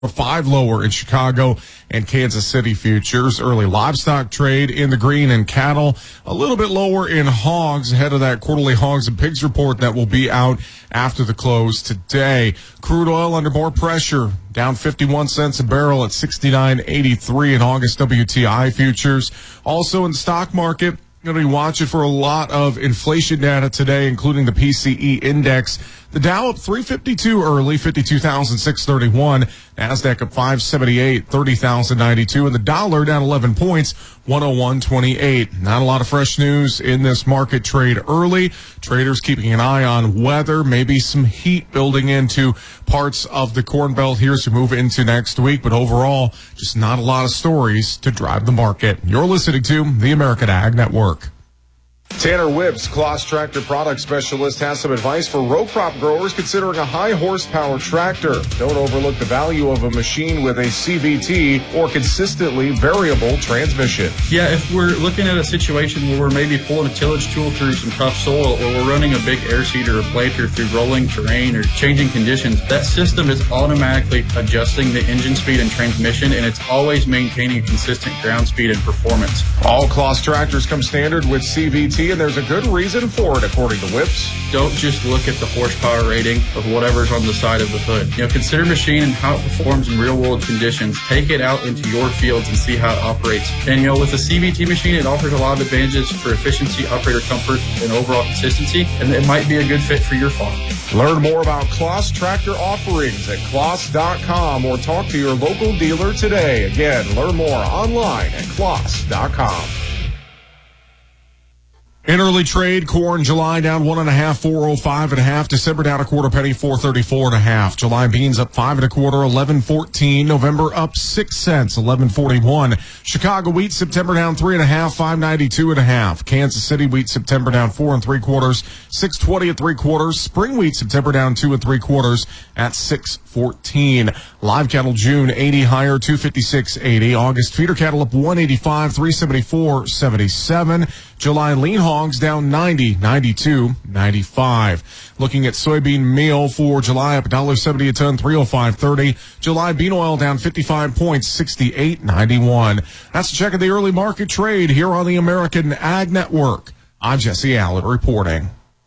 5 lower in Chicago and Kansas City futures. Early livestock trade in the green and cattle a little bit lower in hogs ahead of that quarterly hogs and pigs report that will be out after the close today. Crude oil under more pressure, down 51 cents a barrel at 69.83 in August WTI futures. Also in the stock market, going to be watching for a lot of inflation data today, including the PCE index. The Dow up 352 early, 52,631. NASDAQ up 578, 30,092. And the dollar down 11 points, 101.28. Not a lot of fresh news in this market trade early. Traders keeping an eye on weather, maybe some heat building into parts of the Corn Belt here as we move into next week. But overall, just not a lot of stories to drive the market. You're listening to the American Ag Network. Tanner Whips, Kloss Tractor Product Specialist, has some advice for row crop growers considering a high horsepower tractor. Don't overlook the value of a machine with a CVT or consistently variable transmission. Yeah, if we're looking at a situation where we're maybe pulling a tillage tool through some tough soil, or we're running a big air seed or a planter through rolling terrain or changing conditions, that system is automatically adjusting the engine speed and transmission, and it's always maintaining a consistent ground speed and performance. All Kloss tractors come standard with CVT, and there's a good reason for it, according to Whips. Don't just look at the horsepower rating of whatever's on the side of the hood. Consider machine and how it performs in real-world conditions. Take it out into your fields and see how it operates. And, with a CVT machine, it offers a lot of advantages for efficiency, operator comfort, and overall consistency, and it might be a good fit for your farm. Learn more about Kloss tractor offerings at Kloss.com or talk to your local dealer today. Again, learn more online at Kloss.com. In early trade, corn July down 1.5, 405.5. December down a quarter penny, 434.5. July beans up 5 1/4, 11.14. November up 6 cents, 11.41. Chicago wheat September down 3.5, 592.5. Kansas City wheat September down 4 3/4, 620 3/4. Spring wheat September down 2 3/4 at 614. Live cattle June 80 higher, 256.80. August feeder cattle up 185, 374.77. July lean hogs down 90, 92, 95. Looking at soybean meal for July up $1.70 a ton, 305.30. July bean oil down 55 points, 68.91. That's a check of the early market trade here on the American Ag Network. I'm Jesse Allen reporting.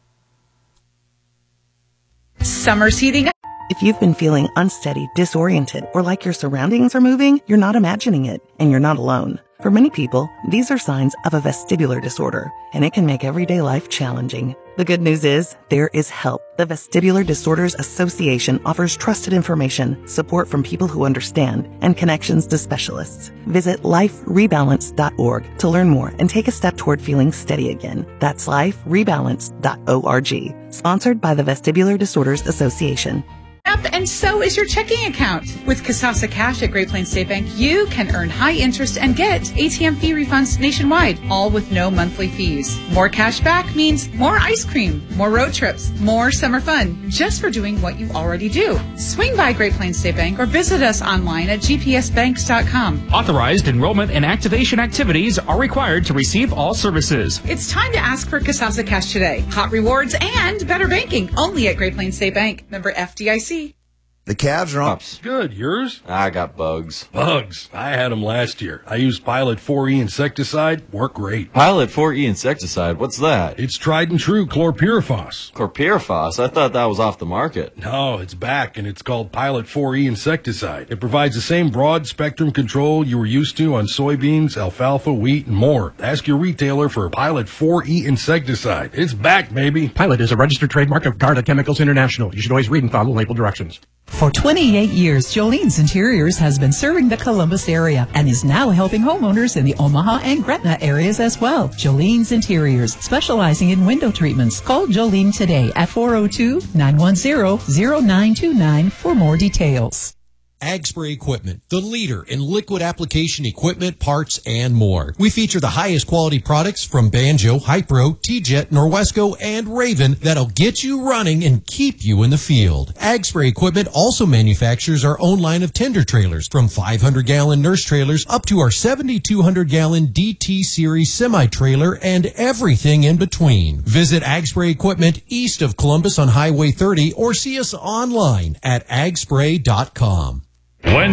Summer's heating up. If you've been feeling unsteady, disoriented, or like your surroundings are moving, you're not imagining it, and you're not alone. For many people, these are signs of a vestibular disorder, and it can make everyday life challenging. The good news is, there is help. The Vestibular Disorders Association offers trusted information, support from people who understand, and connections to specialists. Visit liferebalance.org to learn more and take a step toward feeling steady again. That's liferebalance.org. Sponsored by the Vestibular Disorders Association. And so is your checking account. With Kasasa Cash at Great Plains State Bank, you can earn high interest and get ATM fee refunds nationwide, all with no monthly fees. More cash back means more ice cream, more road trips, more summer fun, just for doing what you already do. Swing by Great Plains State Bank or visit us online at gpsbanks.com. Authorized enrollment and activation activities are required to receive all services. It's time to ask for Kasasa Cash today. Hot rewards and better banking, only at Great Plains State Bank. Member FDIC. The calves are on. Good. Yours? I got bugs. Bugs. I had them last year. I used Pilot 4E insecticide. Worked great. Pilot 4E insecticide? What's that? It's tried and true chlorpyrifos. Chlorpyrifos? I thought that was off the market. No, it's back, and it's called Pilot 4E insecticide. It provides the same broad spectrum control you were used to on soybeans, alfalfa, wheat, and more. Ask your retailer for Pilot 4E insecticide. It's back, baby. Pilot is a registered trademark of Garda Chemicals International. You should always read and follow label directions. For 28 years, Jolene's Interiors has been serving the Columbus area and is now helping homeowners in the Omaha and Gretna areas as well. Jolene's Interiors, specializing in window treatments. Call Jolene today at 402-910-0929 for more details. Ag Spray Equipment, the leader in liquid application equipment, parts, and more. We feature the highest quality products from Banjo, Hypro, T-Jet, Norwesco, and Raven that'll get you running and keep you in the field. Ag Spray Equipment also manufactures our own line of tender trailers, from 500-gallon nurse trailers up to our 7,200-gallon DT Series semi-trailer and everything in between. Visit Ag Spray Equipment east of Columbus on Highway 30 or see us online at agspray.com. When